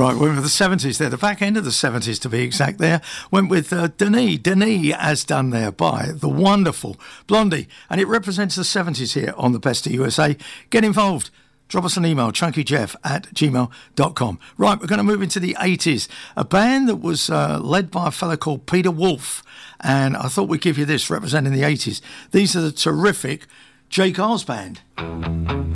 Right, went with the 70s there, the back end of the 70s to be exact there. Went with Denis as done there by the wonderful Blondie. And it represents the 70s here on the Best of USA. Get involved. Drop us an email, chunkyjeff@gmail.com. Right, we're going to move into the 80s. A band that was led by a fellow called Peter Wolf. And I thought we'd give you this representing the 80s. These are the terrific Jake Oz Band.